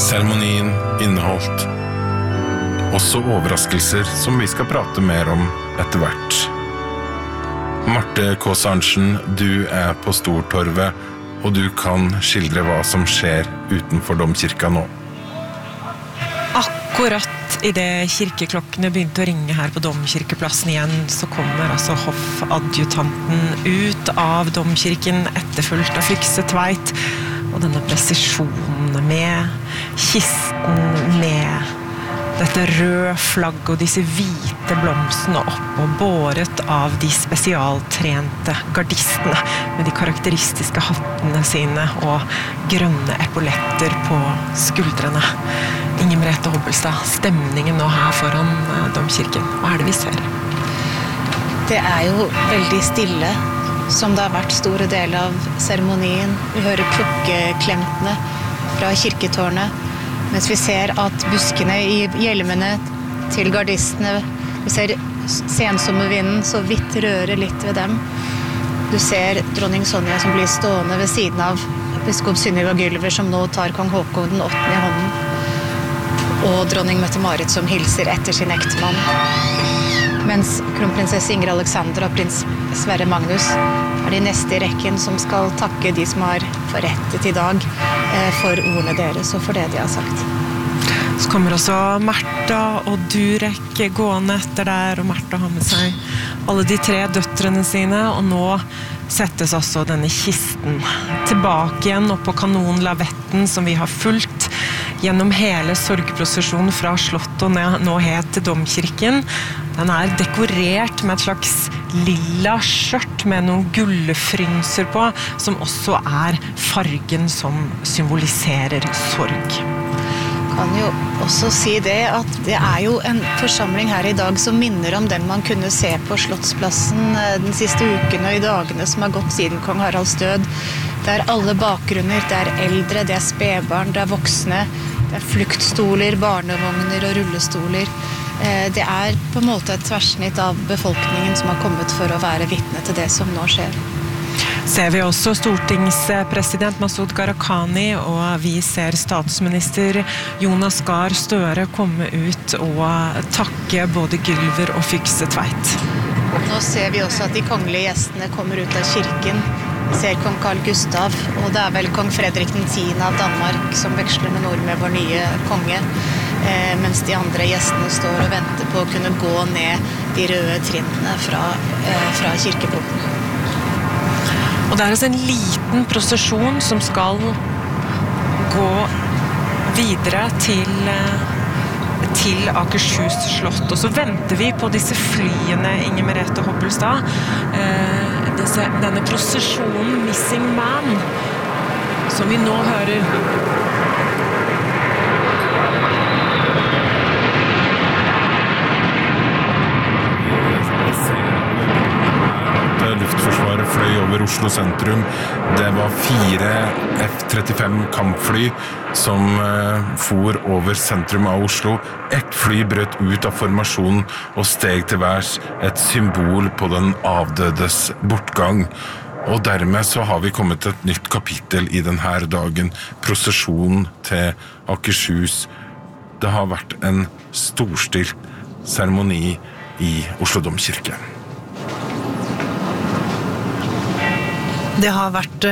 Seremonien inneholdt også overraskelser som vi skal prate mer om etter hvert. Marte Kaas Arntzen, du på Stortorvet, og du kan skildre hva som skjer utenfor domkirka nå. Akkurat i det kirkeklokkene begynte å ringe her på domkirkeplassen igjen, så kommer altså hoffadjutanten ut av domkirken etterfulgt av Fykse Tveit, og denne presisjonen med kisten med dette røde flagg og disse hvite blomstene opp og båret av de spesialtrente gardistene med de karakteristiske hattene sine og grønne epauletter på skuldrene. Inger Merete Hobbelstad, stemningen nå her foran domkirken. Hva det vi ser? Det jo veldig stille, som det har vært store deler av seremonien. Vi hører klokkeklemtene fra kirketårnet, mens vi ser at buskene i hjelmene til gardistene, vi ser sensommervinden så vidt røre litt ved dem. Du ser dronning Sonja som blir stående ved siden av biskop Sunniva Gylver, som nå tar kong Håkon den 8. i hånden, og dronning Mette-Marit som hilser etter sin ektemann. Mens kronprinsesse Ingrid Alexandra og prins Sverre Magnus de neste i rekken som skal takke de som har forrettet i dag for ordene deres og for det de har sagt. Så kommer også Märtha og Durek gående etter der, og Märtha har med seg alle de 3 døtrene sine, og nå settes også denne kisten tilbake igjen opp på kanonlavetten som vi har fulgt gjennom hele sorgprosesjonen fra slottet og nå helt til domkirken. Den dekorert med et slags lilla skjørt med noen gullfrynser på, som også fargen som symboliserer sorg. Kan jo også si det at det jo en forsamling her i dag som minner om den man kunne se på Slottsplassen den siste uken og i dagene som har gått siden kong Haralds død. Det alle bakgrunner, det eldre, det spedbarn, det voksne, det fluktstoler, barnevogner og rullestoler. Det på en måte et tverrsnitt av befolkningen som har kommet for å være vitne til det som nå skjer. Ser vi også stortingspresident Masud Gharahkhani, og vi ser statsminister Jonas Gahr Støre komme ut og takke både Gylver og Fykse Tveit. Nå ser vi også at de kongelige gjestene kommer ut av kirken. Vi ser kong Carl Gustav, og det vel kong Fredrik 10. av Danmark som veksler med ord med vår nye konge, mens de andre gjestene står og venter på å kunne gå ned de røde trinnene fra kirkeporten. Og det altså en liten prosesjon som skal gå videre til Akershus slott. Og så venter vi på disse flyene, Inger Merete Hobbelstad. Denne prosesjonen Missing Man, som vi nå hører. Luftforsvaret fløy over Oslo sentrum. Det var 4 F-35 kampfly som for over sentrum av Oslo. Et fly brøt ut av formasjonen og steg til værs, et symbol på den avdødes bortgang. Og dermed så har vi kommet til et nytt kapittel i denne dagen, prosesjonen til Akershus. Det har vært en storstilt seremoni i Oslo domkirke. Det har vært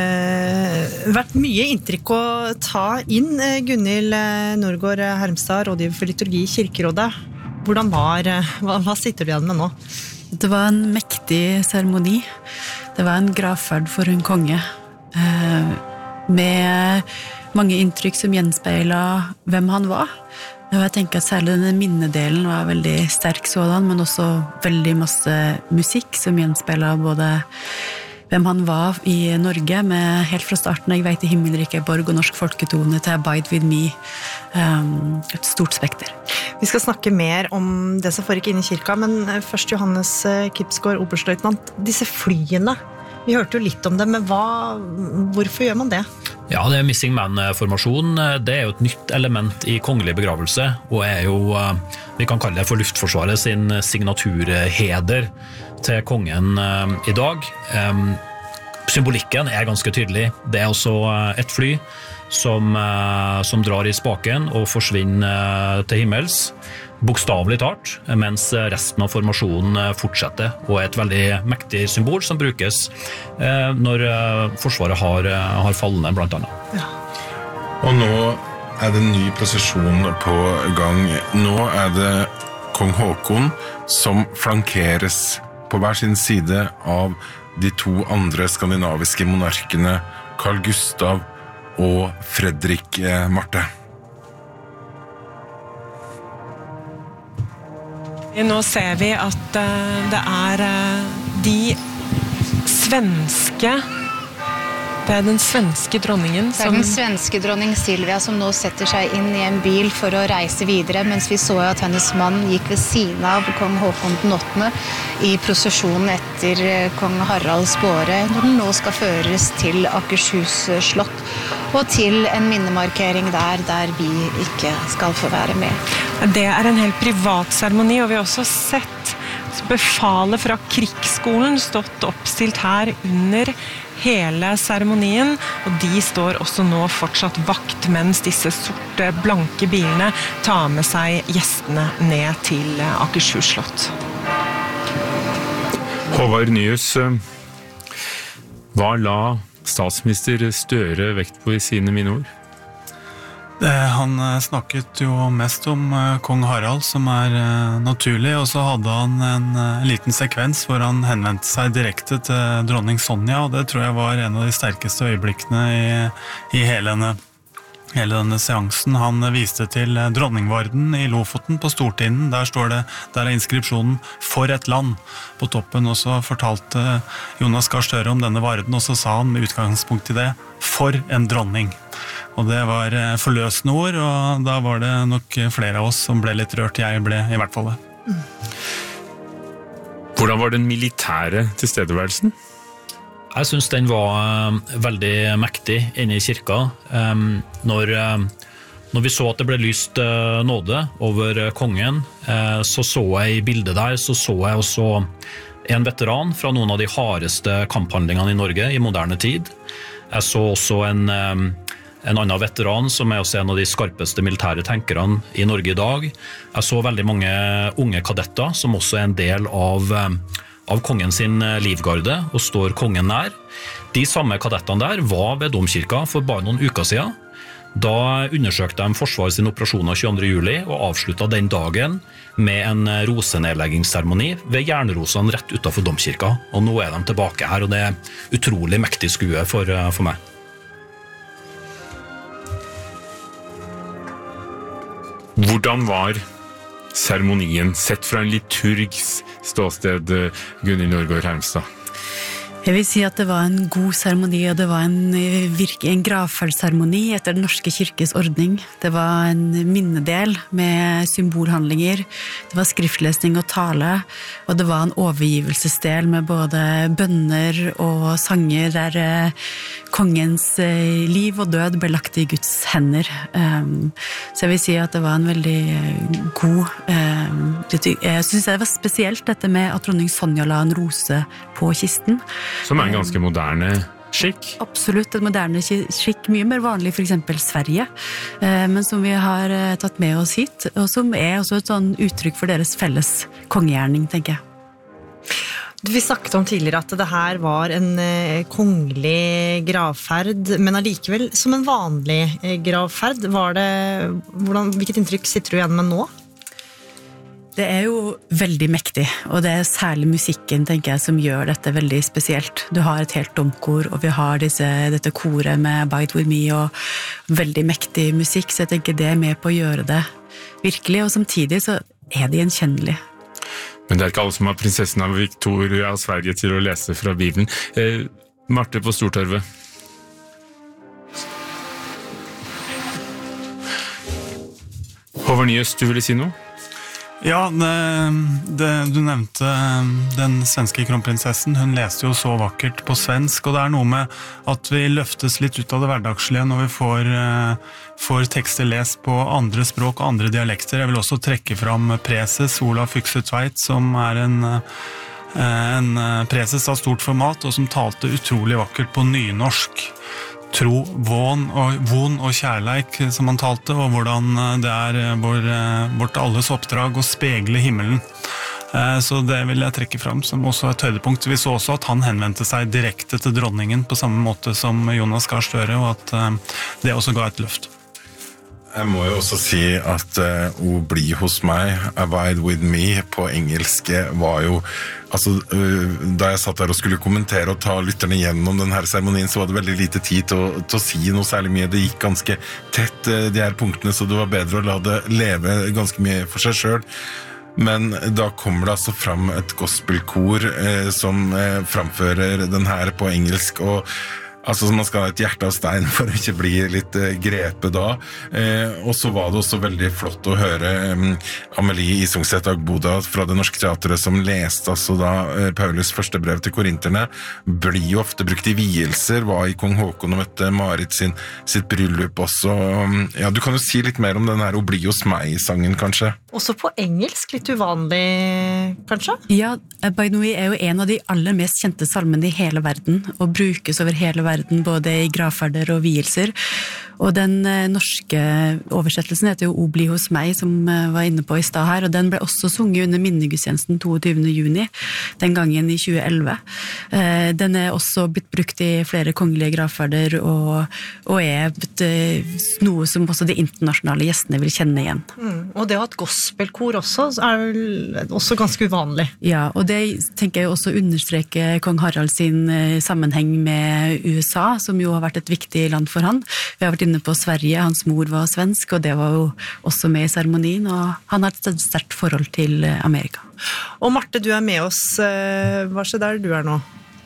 mye inntrykk å ta inn. Gunhild Nordgaard Hermstad, rådgiver for liturgi i Kirkerådet. Hvordan hva sitter du igjen med nå? Det var en mektig seremoni. Det var en gravferd for en konge, med mange inntrykk som gjenspeilet hvem han var. Og jeg tenker at særlig denne minnedelen var veldig sterk sådan, men også veldig masse musikk som gjenspeilet både hvem han var i Norge, med helt fra starten Jeg vet i himmelriket Borg og norsk folketone til Abide with me, et stort spekter. Vi skal snakke mer om det som foregikk inne i kirka, men først Johannes Kipsgaard, oberstløytnant. Disse flyene, vi hørte jo litt om det, men hvorfor gjør man det? Ja, det Missing Man-formasjon, det jo et nytt element i kongelig begravelse, og jo, vi kan kalle det for Luftforsvaret sin signaturheder til kongen i dag. Symbolikken ganske tydelig. Det også et fly som drar i spaken og forsvinner til himmels, bokstavelig talt, mens resten av formasjonen fortsetter, og et veldig mektig symbol som brukes når Forsvaret har fallende, blant annet. Ja. Og nå det en ny prosesjon på gang. Nå det kong Håkon som flankeres på hver sin side av de to andre skandinaviske monarkene, Carl Gustav og Fredrik Marte. Nå ser vi at det de svenske Det den svenske dronningen som... Det den svenske dronning Silvia som nå setter seg inn i en bil for å reise videre, mens vi så at hennes mann gikk ved siden av kong Håkon den 8. i prosesjonen etter kong Haralds båre, når den nå skal føres til Akershus slott, og til en minnemarkering der vi ikke skal få være med. Det en helt privat seremoni, og vi har også sett befalet fra krigsskolen stått oppstilt her under hele seremonien, og de står også nå fortsatt vakt mens disse sorte, blanke bilene tar med seg gjestene ned til Akershus slott. Håvard Nyhus, hva la statsminister Støre vekt på i sine minneord? Han snakket jo mest om kong Harald, som naturlig, og så hadde han en liten sekvens hvor han henvendte seg direkte til dronning Sonja, og det tror jeg var en av de sterkeste øyeblikkene i hele denne seansen. Han viste til dronningvarden i Lofoten på Stortinden. Der står det, der inskripsjonen «For et land» på toppen, og så fortalte Jonas Gahr Støre om denne varden, og så sa han med utgangspunkt i det «For en dronning». Og det var forløsende ord, og da var det nok flere av oss som ble litt rørt. Jeg ble i hvert fall det. Hvordan var den militære tilstedeværelsen? Jeg synes den var veldig mektig inne i kirka. Når vi så at det ble lyst nåde over kongen, så jeg i bildet der, så jeg også en veteran fra noen av de hardeste kamphandlingene i Norge i moderne tid. Jeg så også en annen veteran som også en av de skarpeste militære tenkerne i Norge i dag. Jeg så veldig mange unge kadetter som også en del av kongen sin livgarde og står kongen nær. De samme kadettene der var ved domkirka for bare noen uker siden. Da undersøkte de Forsvaret sin operasjoner 22. juli og avsluttet den dagen med en rosenedleggingsseremoni ved jernrosene rett utenfor domkirka. Og nå de tilbake her, og det utrolig mektig skue for meg. Hvordan var seremonien sett fra en liturgisk ståsted, Gunhild Nørgaard Hermstad? Jeg vil si at det var en god seremoni, og det var en gravferdsseremoni etter den norske kirkes ordning. Det var en minnedel med symbolhandlinger, det var skriftlesning og tale, og det var en overgivelsesdel med både bønner og sanger der kongens liv og død ble lagt i Guds hender. Så jeg vil si at det var en veldig god... Jeg synes det var spesielt dette med at dronning Sonja la en rose på kisten. Som en ganske moderne skikk. Absolutt, en moderne skikk, mye mer vanlig for eksempel Sverige, men som vi har tatt med oss hit, og som også et sånn uttrykk for deres felles kongegjerning, tenker jeg. Vi snakket om tidligere at det her var en kongelig gravferd, men allikevel som en vanlig gravferd. Hvilket inntrykk sitter du igjen med nå? Det jo veldig mektig, og det særlig musikken, tenker jeg, som gjør dette veldig spesielt. Du har et helt domkor, og vi har dette koret med Bide With Me, og veldig mektig musikk, så jeg tenker det med på å gjøre det virkelig, og samtidig så det gjenkjennelig. Men det ikke alle som har prinsessen av Victoria av Sverige til å lese fra Bibelen. Marte på Stortorvet. Håvard Nyhus, du ville si noe? Ja, du nevnte den svenske kronprinsessen. Hun leste jo så vakkert på svensk, og det noe med at vi løftes litt ut av det hverdagslige når vi får tekster lest på andre språk og andre dialekter. Jeg vil også trekke fram preses Olav Fykse Tveit, som en preses av stort format, og som talte utrolig vakkert på nynorsk. tro, von og kjærleik som han talte, og hvordan det vårt alles oppdrag å spegle himmelen. Så det vil jeg trekke fram som også et høydepunkt. Vi så også at han henvendte seg direkte til dronningen på samme måte som Jonas Gahr Støre, og at det også ga et løft. Jeg må jo også si at «O bli hos meg», «Abide with me» på engelsk var jo, altså da jeg satt der og skulle kommentere og ta lytterne gjennom denne seremonien, så var det veldig lite tid til å si noe særlig mye. Det gikk ganske tett, de her punktene, så det var bedre å la det leve ganske mye for seg selv. Men da kommer det altså fram et gospelkor som framfører den her på engelsk, og altså man skal ha et hjerte av stein for å ikke bli litt grepet da. Og så var det også veldig flott å høre Amelie Isungset Agboda fra Det Norske Teatret som leste altså da Paulus første brev til korinterne. Blir jo ofte brukt i vielser, var i Kong Håkon og møtte Marit sitt bryllup også. Ja, du kan jo si litt mer om den her «O bli hos meg»-sangen kanskje. Også på engelsk, litt uvanlig kanskje? Ja, Abide with me er jo en av de aller mest kjente salmene i hele verden, og brukes over hele verden, både i gravferder og vielser. Og den norske oversettelsen heter jo «O bli hos meg», som var inne på i sted her, og den ble også sunget under minnegudstjenesten 22. juni, den gangen i 2011. Den er også blitt brukt i flere kongelige gravferder, og er noe som også de internasjonale gjestene vil kjenne igjen. Og det å ha et gospelkor også er vel også ganske uvanlig. Ja, og det tenker jeg også understreker kong Harald sin sammenheng med USA, som jo har vært et viktig land for han. Vi har vært inne på Sverige, hans mor var svensk, og det var jo også med i seremonien, og han har et sterkt forhold til Amerika. Og Marte, du er med oss. Hva skjer der du er nå?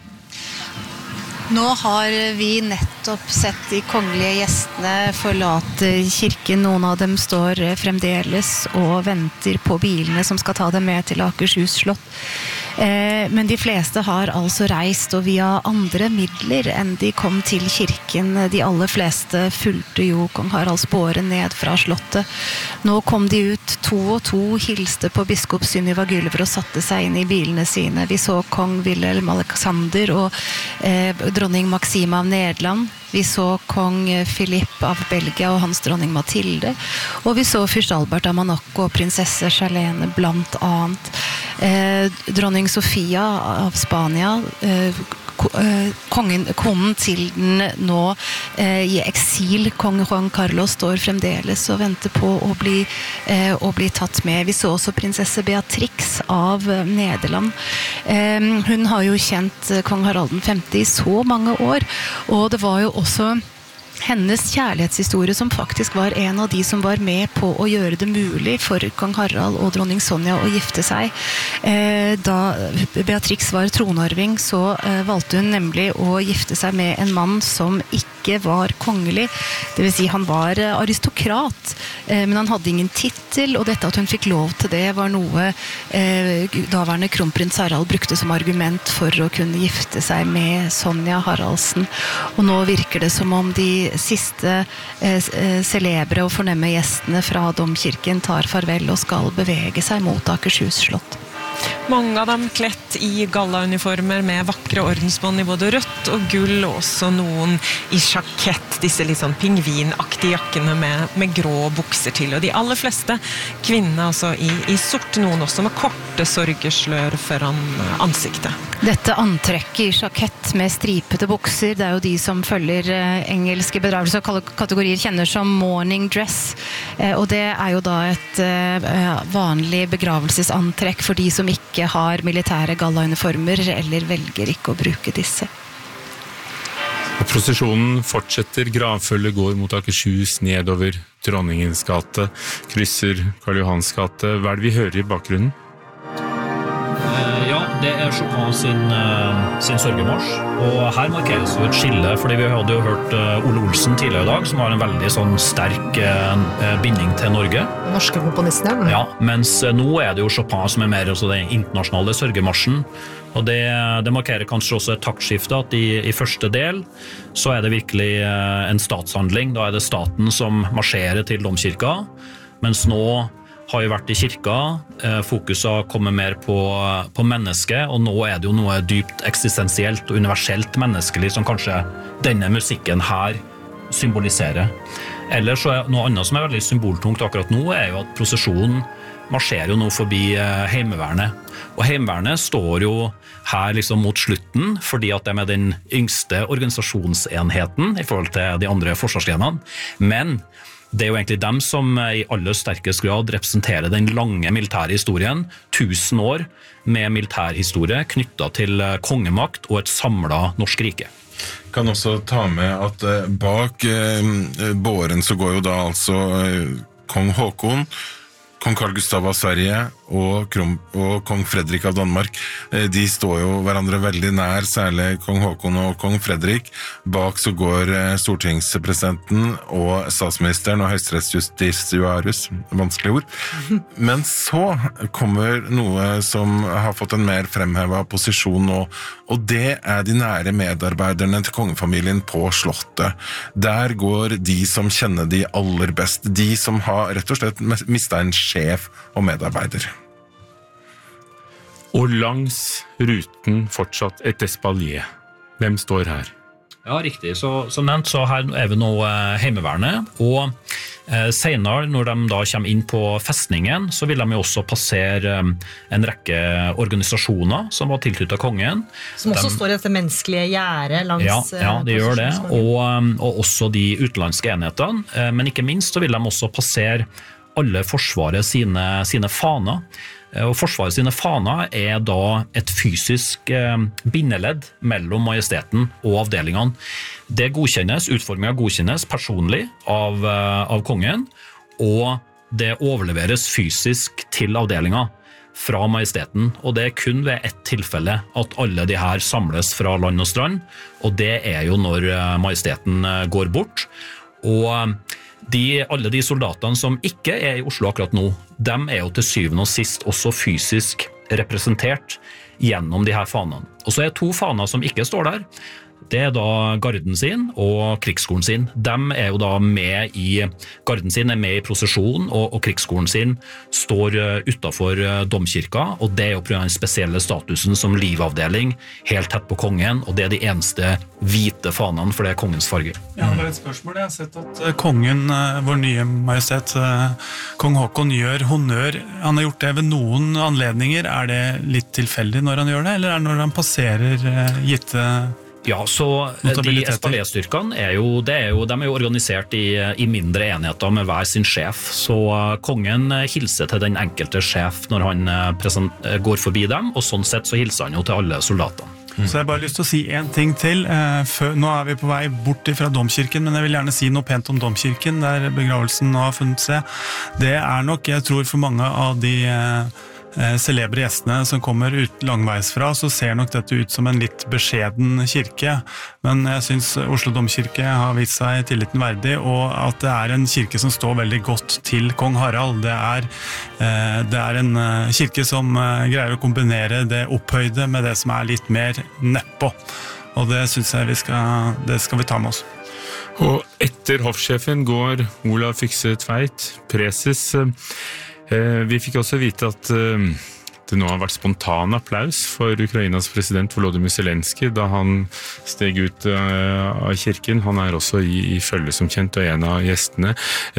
Nå har vi nettopp sett de kongelige gjestene forlate kirken. Noen av dem står fremdeles og venter på bilene som skal ta dem med til Akershus slott. Men de fleste har altså reist, og via andre midler enn de kom til kirken. De aller fleste fulgte jo kong Haralds båre ned fra slottet. Nå kom de ut 2 og 2, hilste på biskop Sunniva Gylver og satte seg inn i bilene sine. Vi så kong Wilhelm Alexander og dronning Maxima av Nederland. Vi så kong Philip av Belgia og hans dronning Mathilde, og vi så fyrst Albert av Monaco og prinsesse Charlene blant annet. Dronning Sofia av Spania, konen til den nå i eksil, kong Juan Carlos, står fremdeles og venter på å bli tatt med. Vi så også prinsesse Beatrix av Nederland. Hun har jo kjent kong Harald 5. i så mange år, og det var jo også hennes kjærlighetshistorie som faktisk var en av de som var med på å gjøre det mulig for kong Harald og dronning Sonja å gifte seg. Da Beatrix var tronarving, så valgte hun nemlig å gifte seg med en mann som ikke var kongelig. Det vil si, han var aristokrat, men han hadde ingen titel, og dette at hun fikk lov til det var noe daværende kronprins Harald brukte som argument for å kunne gifte seg med Sonja Haraldsen. Og nå virker det som om de siste celebre og fornemme gjestene fra domkirken tar farvel og skal bevege seg mot Akershus slott. Mange av dem klett i gallauniformer med vakre ordensbånd i både rødt og gull, og også noen i sjakett, disse litt sånn pingvinaktige jakkene med grå bukser til, og de aller fleste kvinnene altså i sort, noen også med korte sorgeslør foran ansiktet. Dette antrekket i sjakett med stripete bukser, det er jo de som følger engelske bedragelser og kategorier kjenner som morning dress, og det er jo da et vanlig begravelsesantrekk for de som ikke har militære gallauniformer eller velger ikke å bruke disse. Og prosesjonen fortsetter, gravfølget går mot Akershus, nedover Dronningens gate, krysser Karl Johans gate. Hva er det vi hører i bakgrunnen? Ja, det er Chopin sin sørgemarsj, og her markeres jo et skille, fordi vi hadde jo hørt Ole Olsen tidligere i dag, som har en veldig sånn sterk binding til Norge. Norske komponistene. Ja, mens nå er det jo Chopin som er mer altså den internasjonale sørgemarsjen, og det markerer kanskje også et taktskifte, at i første del så er det virkelig en statshandling, da er det staten som marsjerer til domkirka, mens nå har jo vært i kirka, fokuset kommer mer på mennesket, og nå er det jo noe dypt eksistensielt og universelt menneskelig som kanskje denne musikken her symboliserer. Eller så noe annet som veldig symboltungt akkurat nå, jo at prosesjonen marsjerer jo nå forbi Heimevernet. Og Heimevernet står jo her liksom mot slutten, fordi at de er den yngste organisasjonsenheten i forhold til de andre forsvarsgrenene. Men det jo egentlig dem som i aller sterkest grad representerer den lange militære historien, 1000 år med militærhistorie knyttet til kongemakt og et samlet norsk rike. Kan også ta med at bak båren så går jo da altså kong Håkon, kong Carl Gustav av Sverige og kong Fredrik av Danmark. De står jo hverandre veldig nær, særlig kong Håkon og kong Fredrik. Bak så går stortingspresidenten og statsministeren og høyesterettsjustitiarius, vanskelig ord. Men så kommer noe som har fått en mer fremhevet posisjon nå, og det de nære medarbeiderne til kongefamilien på slottet. Der går de som kjenner de aller best, de som har rett og slett mistet en sjef og medarbeider. Og langs ruten fortsatt et espalier. Hvem står her? Ja, riktig. Så, som nevnt, så her vi nå Heimevernet, og senere, når de da kommer inn på festningen, så vil de jo også passere en rekke organisasjoner som var tilknyttet kongen. Som også står i dette menneskelige gjerdet langs... Ja, de gjør det, og også de utenlandske enhetene, men ikke minst så vil de også passere alle forsvaret sine faner. Og forsvaret sine faner da et fysisk bindeledd mellom majesteten og avdelingene. Det godkjennes, utformingen godkjennes personlig av kongen, og det overleveres fysisk til avdelingen fra majesteten. Og det kun ved ett tilfelle at alle de her samles fra land og strand, og det jo når majesteten går bort. Og alle de soldatene som ikke i Oslo akkurat nå, de jo til syvende og sist også fysisk representert gjennom de her fanene. Og så 2 faner som ikke står der. Det da garden sin og krigsskolen sin. De jo da med garden sin med i prosesjon, og krigsskolen sin står utenfor domkirka, og det jo på grunn av den spesielle statusen som livavdeling, helt tett på kongen, og det de eneste hvite fanene, for det kongens farge. Ja, det et spørsmål. Jeg har sett at kongen, vår nye majestet, kong Håkon, gjør honnør. Han har gjort det ved noen anledninger. Det litt tilfeldig når han gjør det, eller det når han passerer gitte... Ja, så de espalier-styrkene de jo organisert i mindre enheter med hver sin sjef, så kongen hilser til den enkelte sjef når han går forbi dem, og sånn sett så hilser han jo til alle soldatene. Så jeg bare lyst til å si en ting til. Nå vi på vei bort fra domkirken, men jeg vil gjerne si noe pent om domkirken, der begravelsen nå har funnet seg. Det nok, jeg tror for mange av de celebre gjestene som kommer ut langveisfra, så ser nok dette ut som en litt beskjeden kirke, men jeg synes Oslo Domkirke har vist seg tilliten verdig, og at det en kirke som står veldig godt til kong Harald. Det en kirke som greier å kombinere det opphøyde med det som litt mer nedpå, og det synes jeg det skal vi ta med oss. Og etter hoffsjefen går Olav Fykse Tveit, preses. Vi fikk også vite at det nå har vært spontan applaus for Ukrainas president Volodymyr Zelenskyj da han steg ut av kirken. Han også i følge som kjent og en av gjestene.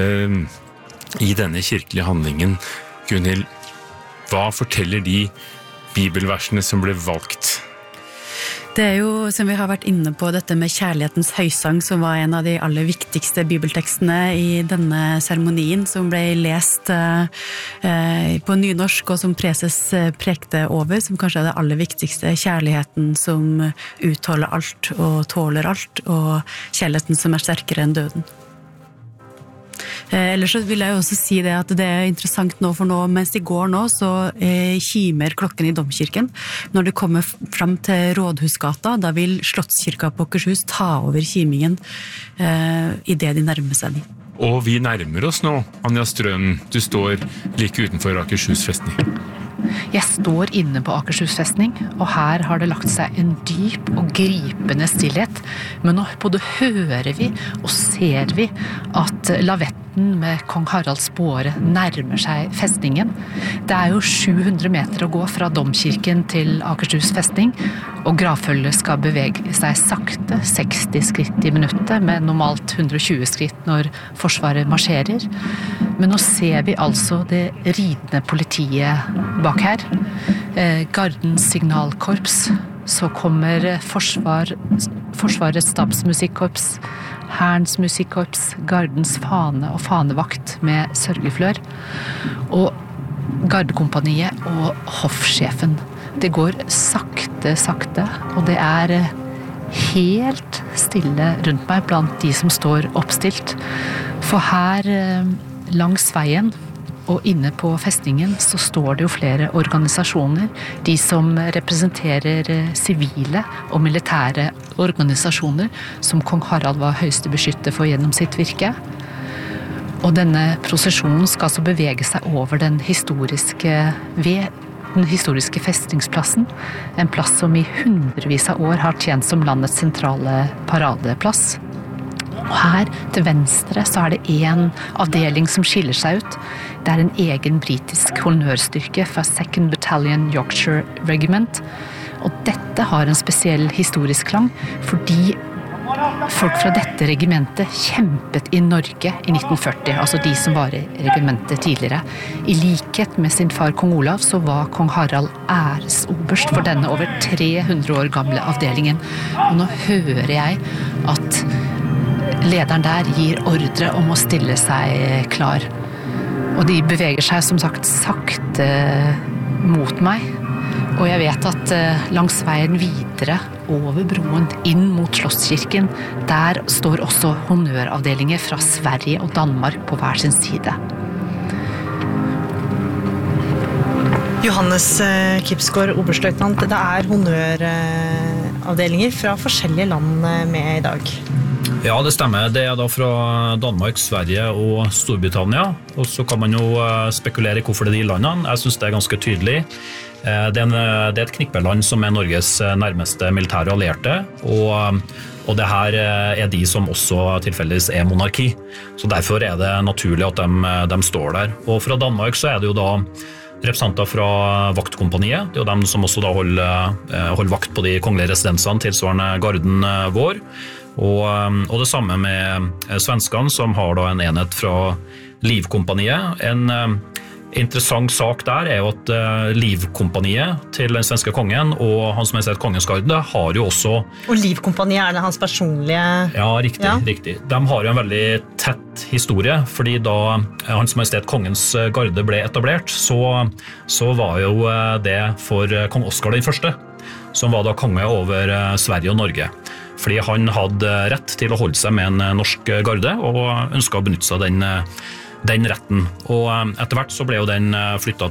I denne kirkelige handlingen, Gunhild, hva forteller de bibelversene som ble valgt? Det jo, som vi har vært inne på, dette med kjærlighetens høysang, som var en av de aller viktigste bibeltekstene i denne seremonien, som ble lest på nynorsk, og som preses prekte over, som kanskje det aller viktigste, kjærligheten som utholder alt og tåler alt, og kjærligheten som sterkere enn døden. Ellers så vil jeg jo også si det at det interessant nå, for nå, mens de går nå, så kimer klokken i domkirken. Når det kommer frem til Rådhusgata, da vil Slottskirka på Akershus ta over kimingen i det de nærmer seg de. Og vi nærmer oss nå, Anja Strøm. Du står like utenfor Akershus festning. Jeg står inne på Akershus festning, og her har det lagt seg en dyp og gripende stillhet. Men nå både hører vi og ser vi at at lavetten med kong Haralds båre nærmer seg festningen. Det jo 700 meter å gå fra domkirken til Akershus festning, og gravfølget skal bevege seg sakte, 60 skritt i minuttet, med normalt 120 skritt når forsvaret marsjerer. Men nå ser vi altså det ridende politiet bak her. Gardens signalkorps, så kommer Forsvarets stabsmusikkorps, Hærens musikkorps, Gardens fane og fanevakt med sørgeflør, og gardekompaniet og hoffsjefen. Det går sakte, og det helt stille rundt meg blant de som står oppstilt. For her langs veien og inne på festningen så står det jo flere organisasjoner, de som representerer sivile og militære organisasjoner som kong Harald var høyeste beskytter for gjennom sitt virke. Og denne prosesjonen skal så bevege seg over den historiske festningsplassen, en plass som i hundrevis av år har tjent som landets sentrale paradeplass. Og her til venstre så det en avdeling som skiller seg ut. Det en egen britisk honnørstyrke fra 2nd Battalion Yorkshire Regiment. Og dette har en spesiell historisk klang, fordi folk fra dette regimentet kjempet i Norge i 1940, altså de som var i regimentet tidligere. I likhet med sin far kong Olav så var kong Harald æresoberst for denne over 300 år gamle avdelingen. Og nå hører jeg at lederen der gir ordre om å stille seg klar. Og de beveger seg som sagt sakte mot meg. Og jeg vet at langs veien videre over broen inn mot Slottskirken, der står også honnøravdelinger fra Sverige og Danmark på hver sin side. Johannes Kipsgaard, oberstløytnant, det honnøravdelinger fra forskjellige land med i dag. Ja, det stemmer. Det da fra Danmark, Sverige og Storbritannia. Og så kan man jo spekulere i hvorfor det de landene. Jeg synes det ganske tydelig. Det et knippeland som Norges nærmeste militære allierte, og det her de som også tilfeldigvis monarki. Så derfor det naturlig at de står der. Og fra Danmark så det jo da representanter fra vaktkompaniet. Det jo dem som også da holder vakt på de kongelige residensene tilsvarende garden vår. Og det samme med svenskene, som har da en enhet fra Livkompaniet. En interessant sak der jo at Livkompaniet til den svenske kongen og hans majestet kongens garde har jo også... Og Livkompaniet det hans personlige... Ja, riktig. De har jo en veldig tett historie, fordi da hans majestet kongens garde ble etablert, så var jo det for kong Oscar den første, som var da konge over Sverige og Norge. Fordi han hadde rett til å holde seg med en norsk garde, og ønsket å benytte seg den retten. Og etter hvert så ble jo den flyttet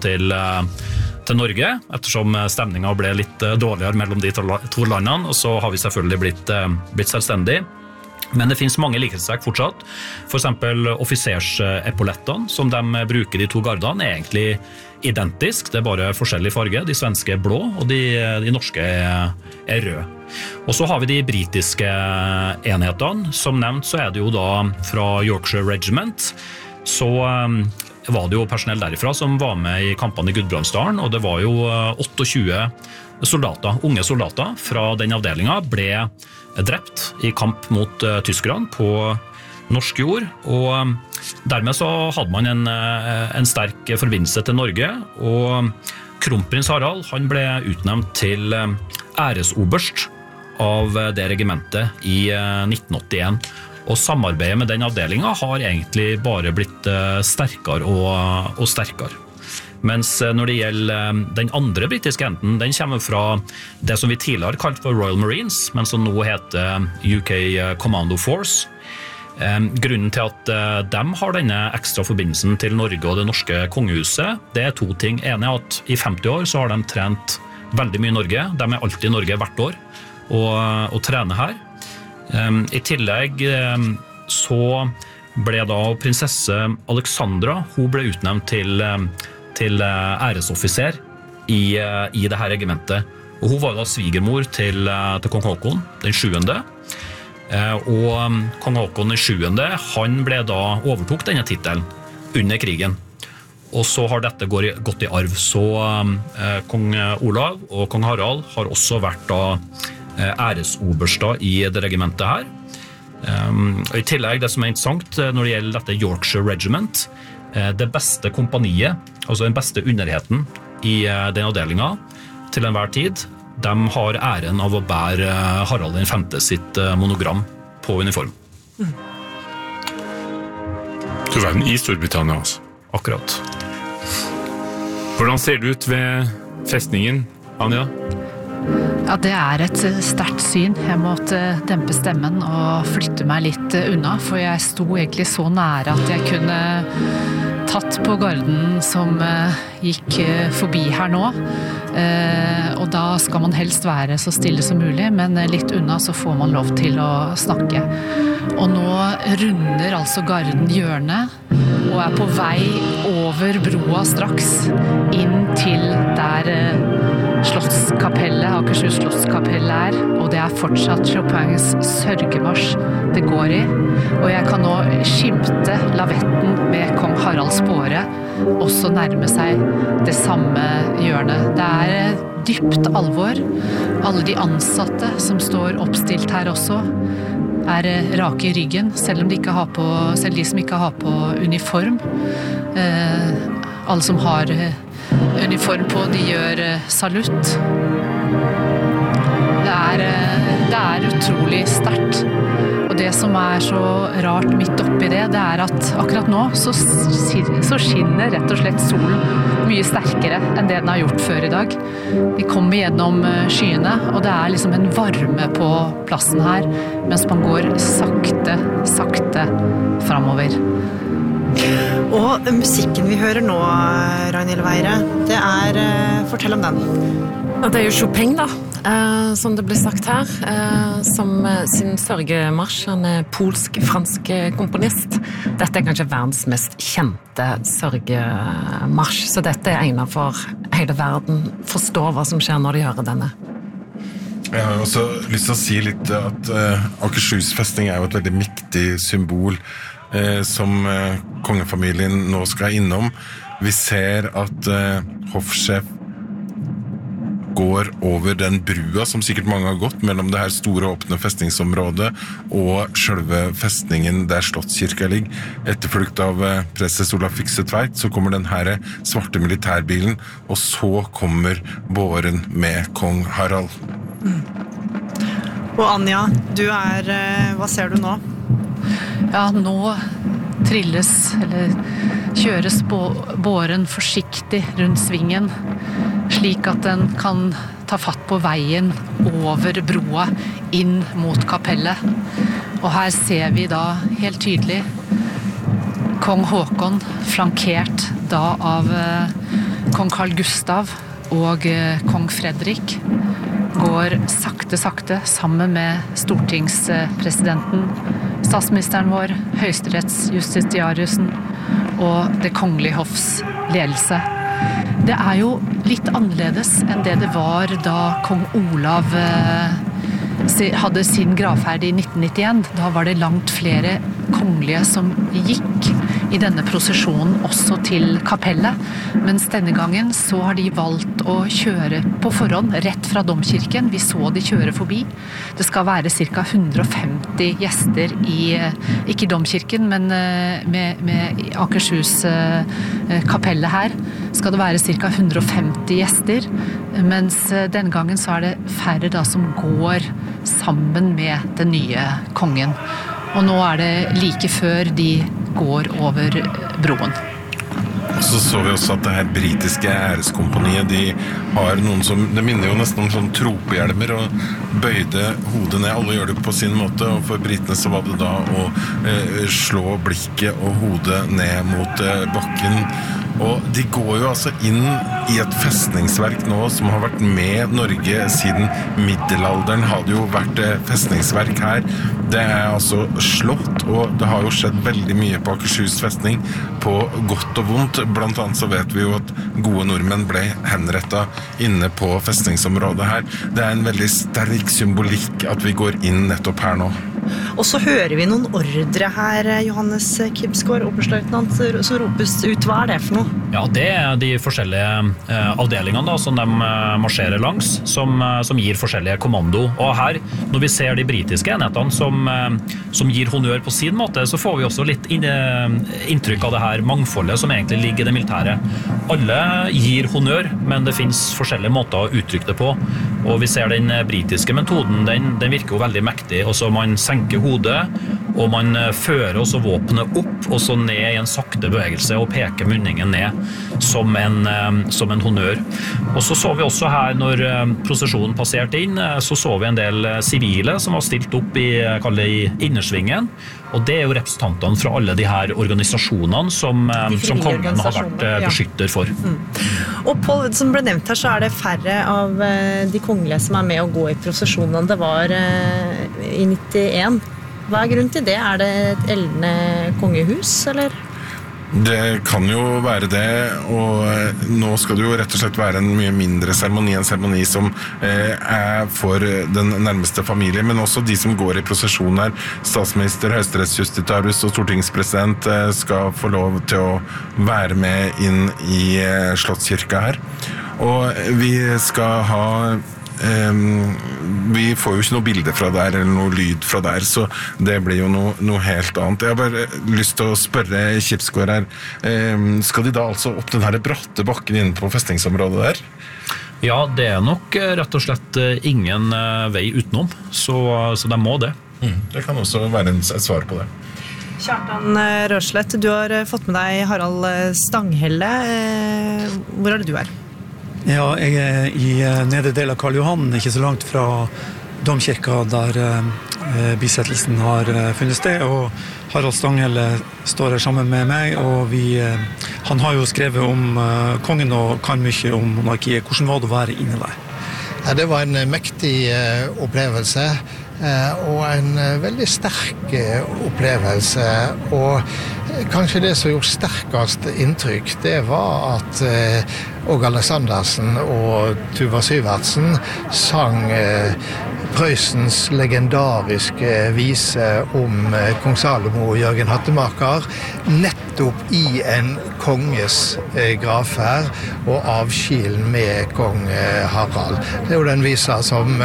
til Norge, ettersom stemningen ble litt dårligere mellom de to landene, og så har vi selvfølgelig blitt selvstendig. Men det finnes mange likhetstrekk fortsatt. For eksempel offisersepolettene som de bruker de to gardene egentlig identisk, det bare forskjellig farge. De svenske blå, og de norske røde. Og så har vi de britiske enhetene. Som nevnt så det jo da fra Yorkshire Regiment. Så var det jo personell derifra som var med i kampene i Gudbrandsdalen, og det var jo 28 soldater, unge soldater fra den avdelingen ble drept i kamp mot tyskerne på norsk jord, og dermed så hadde man en sterk forbindelse til Norge, og kronprins Harald han ble utnevnt til æresoberst av det regimentet i 1981, og samarbeidet med den avdelingen har egentlig bare blitt sterkere og sterkere. Mens når det gjelder den andre britiske enden, den kommer fra det som vi tidligere kalte for Royal Marines, men som nå heter UK Commando Force. Grunnen til at de har denne ekstra forbindelsen til Norge og det norske kongehuset, det to ting. En at i 50 år så har de trent veldig mye i Norge. De alltid i Norge hvert år og trener her. I tillegg så ble da prinsesse Alexandra, hun ble utnevnt til æresoffiser i det her regimentet. Og hun var da svigermor til kong Haakon, den 7. Og kong Håkon 7. Han ble da overtok denne titelen under krigen. Og så har dette gått i arv. Så kong Olav og kong Harald har også vært da æresoberster i det regimentet her. I tillegg, det som interessant når det gjelder dette Yorkshire Regiment, det beste kompaniet, altså den beste underheten i den avdelingen til enhver tid, de har æren av å bære Harald 5. sitt monogram på uniform. Du var i Storbritannia altså. Akkurat. Hvordan ser det ut ved festningen, Anja? Ja, det et sterkt syn. Jeg måtte dempe stemmen og flytte meg litt unna, for jeg sto egentlig så nære at jeg kunne tatt på garden som gikk forbi her nå. Og da skal man helst være så stille som mulig, men litt unna så får man lov til å snakke. Og nå runder altså garden hjørnet og på vei over broa straks inn til der Slottskapellet, Akershus Slottskapellet og det fortsatt Chopins sørgemarsj det går i. Og jeg kan nå skimte lavetten med kong Haralds båre også nærme seg det samme hjørnet. Det dypt alvor. Alle de ansatte som står oppstilt her også rake i ryggen, selv de som ikke har på uniform. Alle som har uniform på, de gjør salutt. Det utrolig sterkt. Og det som så rart midt oppi det at akkurat nå så skinner rett og slett solen mye sterkere enn det den har gjort før i dag. Vi kommer gjennom skyene, og det liksom en varme på plassen her, mens man går sakte fremover. Og musikken vi hører nå, Ragnhild Weire, det fortell om den. Ja, det jo Chopin da, som det ble sagt her, som sin sørgemarsj. Han polsk-fransk komponist. Dette kanskje verdens mest kjente sørgemarsj, så dette egnet for hele verden. Forstå hva som skjer når de hører denne. Jeg har også lyst til å si litt at Akershus festning jo et veldig mektig symbol som kongefamilien nå skal innom. Vi ser at hoffsjef går over den brua som sikkert mange har gått mellom det her store åpne festningsområdet og selve festningen der Slottskirka ligger. Etterfulgt av preses Olav Fykse Tveit så kommer den her svarte militærbilen, og så kommer båren med kong Harald. Og Anja, du hva ser du nå? Ja, nå trilles eller kjøres båren forsiktig rundt svingen, slik at den kan ta fatt på veien over broa inn mot kapellet. Og her ser vi da helt tydelig kong Håkon flankert da av kong Carl Gustav og kong Fredrik går sakte sammen med stortingspresidenten, statsministeren vår, høyesterettsjustitiariusen og det kongelige hoffs ledelse. Det jo litt annerledes enn det var da kong Olav hadde sin gravferd i 1991. Da var det langt flere kongelige som gikk i denne prosesjonen også til kapellet. Mens denne gangen så har de valgt å kjøre på forhånd rett fra domkirken. Vi så de kjøre forbi. Det skal være ca. 150 gjester ikke i domkirken, men med Akershus kapellet her skal det være ca. 150 gjester. Mens denne gangen så det færre da som går sammen med den nye kongen. Og nå det like før de går over broen. Og så vi også at det her britiske æreskompaniet, de har noen som, det minner jo nesten om sånn tropehjelmer, og bøyde hodet ned. Alle gjør det på sin måte, og for britene så var det da å slå blikket og hodet ned mot bakken. Og de går jo altså inn i et festningsverk nå som har vært med Norge siden middelalderen. Hadde jo vært festningsverk her. Det altså slått, og det har jo skjedd veldig mye på Akershus festning, på godt og vondt. Blant annet så vet vi jo at gode nordmenn ble henrettet inne på festningsområdet her. Det en veldig sterk symbolikk at vi går inn nettopp her nå. Og så hører vi noen ordre her, Johannes Kibsgaard, oberstløytnant, som ropes ut. Hva det for noe? Ja, det de forskjellige avdelingene da, som de marsjerer langs, som gir forskjellige kommando. Og her, når vi ser de britiske enhetene som gir honnør på sin måte, så får vi også litt inntrykk av det her mangfoldet som egentlig ligger i det militære. Alle gir honnør, men det finnes forskjellige måter å uttrykke det på. Og vi ser den britiske metoden, den virker jo veldig mektig. Også man senker hodet, og man fører også våpenet opp, og så ned i en sakte bevegelse, og peker munningen ned som en honnør. Og så vi også her, når prosesjonen passerte inn, så vi en del sivile som var stilt opp i innersvingen, og det jo representantene fra alle de her organisasjonene som kongen har vært beskytter for. Og Pål, som ble nevnt her, så det færre av de kongelige som med å gå i prosesjonene. Det var i 91. Hva grunnen til det? Det et eldende kongehus, eller? Det kan jo være det, og nå skal det jo rett og slett være en mye mindre seremoni, en seremoni som for den nærmeste familie, men også de som går i prosesjon her. Statsminister, høyesterettsjustitiarius og stortingspresident skal få lov til å være med inn i Slottskirka her. Og vi skal ha vi får jo ikke noe bilde fra der eller noe lyd fra der, så det blir jo noe helt annet. Jeg har bare lyst til å spørre Kibsgaard her, skal de da altså opp den her bratte bakken inne på festningsområdet der? Ja, det nok rett og slett ingen vei utenom, så de må det. Det kan også være et svar på det. Kjartan Rørslett, du har fått med deg Harald Stanghelle. Hvor det du Ja, jeg i nedre del av Karl Johan, ikke så langt fra domkirka der bisettelsen har funnet sted, og Harald Stanghelle står her sammen med meg, og han har jo skrevet om kongen og kan mye om monarkiet. Hvordan var det å være inne der? Ja, det var en mektig opplevelse, og en veldig sterk opplevelse, og kanskje det som gjorde sterkest inntrykk, det var at Åge Aleksandersen og Tuva Syvertsen sang Prøysens legendariske vise om kong Salomo og Jørgen Hattemaker, nettopp i en konges gravferd og avskilden med kong Harald. Det jo den visa som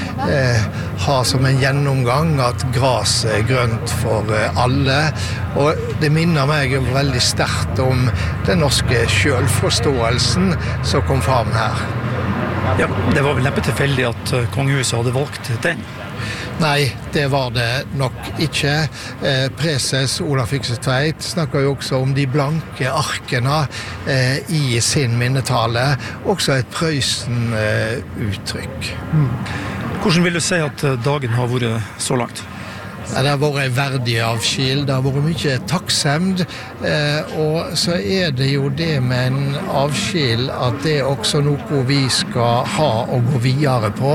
har som en gjennomgang at gras grønt for alle, og det minner meg jo veldig sterkt om den norske selvforståelsen som kom fram her. Ja, det var vel neppe tilfeldig at kongehuset hadde valgt den? Nei, det var det nok ikke. Preses Olav Fykse Tveit snakker jo også om de blanke arkene i sin minnetale, også et Prøysen-uttrykk. Hvordan vil du si at dagen har vært så langt? Ja, det har vært en verdig avskil, det har vært mye takksemd, og så det jo det med en avskil at det også noe vi skal ha og gå videre på,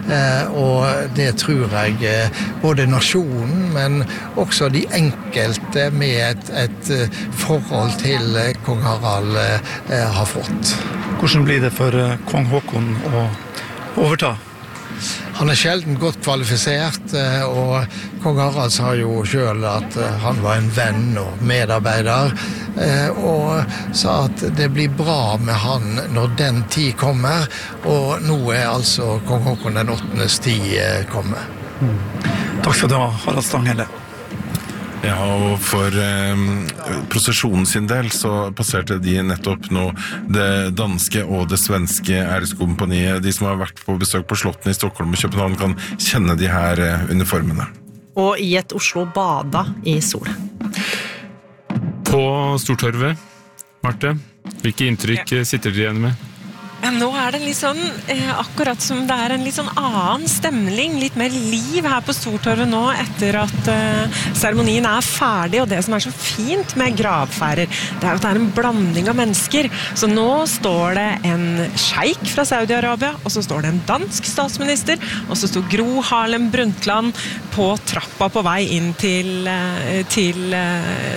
og det tror jeg både nasjonen, men også de enkelte med et forhold til kong Harald har fått. Hvordan blir det for kong Håkon å overta? Han sjelden godt kvalifisert, og kong Harald sa jo selv at han var en venn og medarbeider, og sa at det blir bra med han når den tid kommer, og nå altså kong Håkon den 8. tid kommer. Takk skal du ha, Harald Stanghelle. Ja, og for prosesjonen sin del så passerte de nettopp nå det danske og det svenske æreskompaniet. De som har vært på besøk på slottene i Stockholm og København kan kjenne de her uniformene. Og i et Oslo bada i sol. På Stortorvet, Marte, hvilke inntrykk sitter dere igjen med? Ja, nå det litt sånn, akkurat som det en litt sånn annen stemning, litt mer liv her på Stortorvet nå, etter at seremonien ferdig, og det som så fint med gravferder, det jo at det en blanding av mennesker. Så nå står det en sjeik fra Saudi-Arabia, og så står det en dansk statsminister, og så står Gro Harlem Brundtland på trappa på vei inn til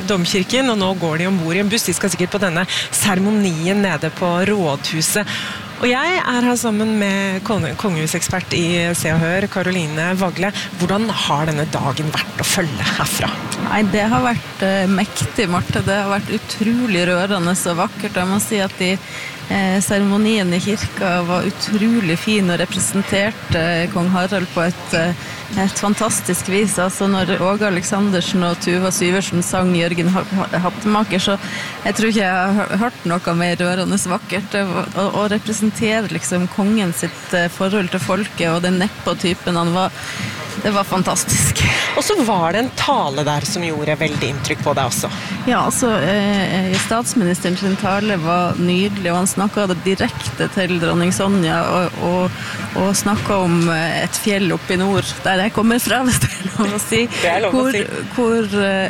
domkirken, og nå går de ombord i en buss. De skal sikkert på denne seremonien nede på rådhuset. Og jeg her sammen med kongehusekspert i Se og Hør, Caroline Vagle. Hvordan har denne dagen vært å følge herfra? Nei, det har vært mektig, Marte. Det har vært utrolig rørende og vakkert. Jeg må si at seremonien i kirka var utrolig fin og representerte kong Harald på et fantastisk vis. Altså når Åge Aleksandersen og Tuva Syversen sang Jørgen Hattemaker, så jeg tror ikke jeg har hørt noe mer rørende vakkert. Å representere liksom kongen sitt forhold til folket og den neppo-typen han var, det var fantastisk. Og så var det en tale der som gjorde veldig inntrykk på deg også. Ja, altså, statsministeren sin tale var nydelig, og han snakket direkte til dronning Sonja, og snakket om et fjell oppe i nord, der jeg kommer fra, hvis det er lov å si. Det er lov å si. Hvor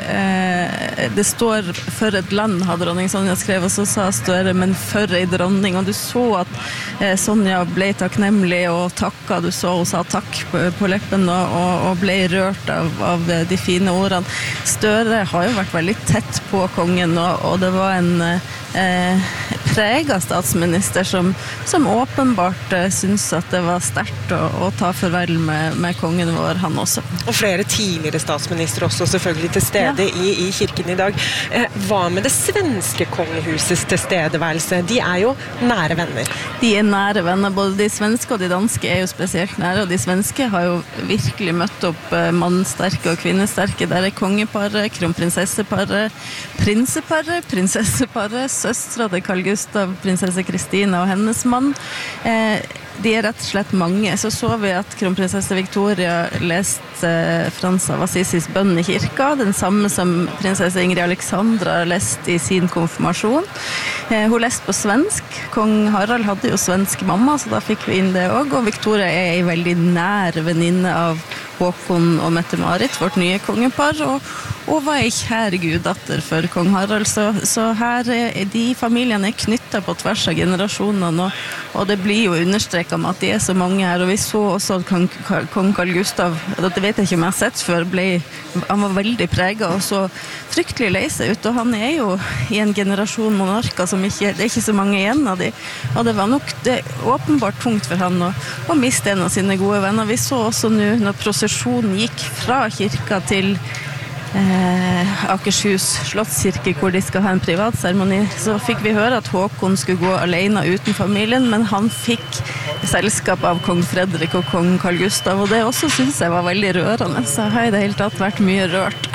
det står «For et land», har dronning Sonja skrevet, og så sa Støre, «Men for ei dronning», og du så at Sonja ble takknemlig og takket, du så hun sa takk på leppen, og ble rørt av de fine ordene. Støre har jo vært veldig tett på kongen, og det var en preget statsminister som åpenbart synes at det var sterkt å ta farvel med kongen vår, han også. Og flere tidligere statsminister også selvfølgelig til stede i kirken i dag. Hva med det svenske kongehusets tilstedeværelse? De er jo nære venner. De er nære venner, både de svenske og de danske er jo spesielt nære, og de svenske har jo virkelig møtt opp mannsterke og kvinnesterke. Der er kongeparet, kronprinsesseparet, prinseparet, prinsesseparet, søstre til Carl Gustav, prinsesse Kristina og hennes mann. De er rett og slett mange. Så vi at kronprinsesse Victoria leste Frans av Assisis bønn i kirka, den samme som prinsesse Ingrid Alexandra leste i sin konfirmasjon. Hun leste på svensk. Kong Harald hadde jo svensk mamma, så da fikk vi inn det også. Og Victoria er en veldig nær venninne av Håkon og Mette-Marit, vårt nye kongepar, og var en kjær guddatter for kong Harald. Så her de familiene er knyttet på tvers av generasjonene, og det blir jo understrekket med at de er så mange her. Og vi så også at kong Carl Gustav, det vet jeg ikke om jeg har sett før, han var veldig preget og så fryktelig lei seg ut, og han er jo i en generasjon monarker som det er ikke så mange igjen av de, og det var nok åpenbart tungt for han å miste en av sine gode venner. Vi så også nå når prosesjonen gikk fra kirka til Akershus slottskirke, hvor de skal ha en privat seremoni, så fikk vi høre at Håkon skulle gå alene uten familien, men han fikk selskap av kong Fredrik og kong Carl Gustav, og det også synes jeg var veldig rørende, så jeg har i det hele tatt vært mye rørt.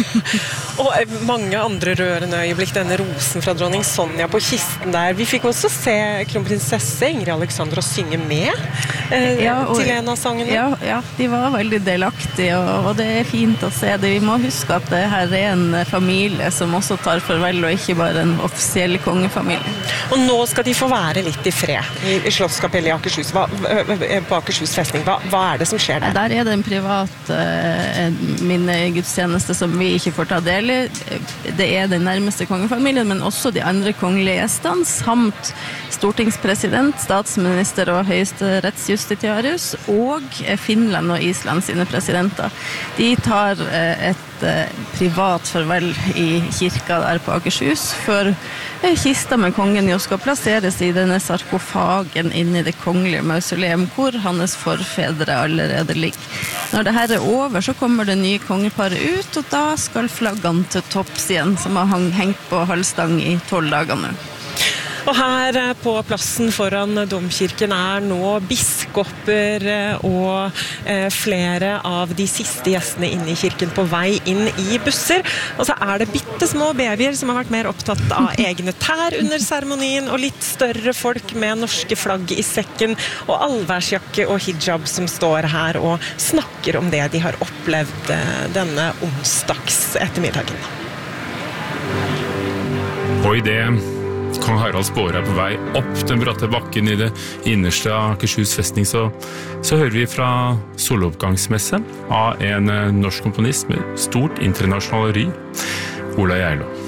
Og mange andre rørende øyeblikk, denne rosen fra dronning Sonja på kisten der. Vi fikk også se kronprinsesse Ingrid Alexandra synge med til en av sangene. Ja, de var veldig delaktige, og det er fint å se det. Vi må huske at det her er en familie som også tar farvel, og ikke bare en offisiell kongefamilie. Og nå skal de få være litt i fred i Slottskapellet i Akershus. På Akershus festning. Hva er det som skjer der? Der er det en privat minnegudstjeneste som vi ikke får ta del i. Det er den nærmeste kongefamilien, men også de andre kongelige gjestene, samt stortingspresident, statsminister og høyeste rettsjustitiarius, og Finland og Island sine presidenter. De tar et privat farvel i kirka der på Akershus, før kista med kongen jo skal plasseres i denne sarkofagen inne i det kongelige mausoleum, hvor hans forfedre allerede ligger. Når det her er over, så kommer det nye kongeparet ut, og da skal flaggene til topps igjen, som har hengt på halvstang i 12 dager nå. Og her på plassen foran domkirken er nå biskoper og flere av de siste gjestene inne i kirken på vei inn i busser. Og så er det bittesmå babyer som har vært mer opptatt av egne tær under seremonien, og litt større folk med norske flagg i sekken, og allværsjakke og hijab som står her og snakker om det de har opplevd denne onsdags ettermiddagen. Og i det kong Haralds båre er på vei opp den bratte bakken i det innerste av Akershus festning, så hører vi fra soloppgangsmesse av en norsk komponist med stort internasjonal ry, Ola Geilo.